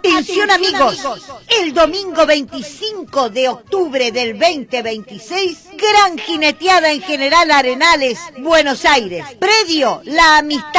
Atención amigos, el domingo 25 de octubre del 2026, gran jineteada en General Arenales, Buenos Aires. Predio La Amistad.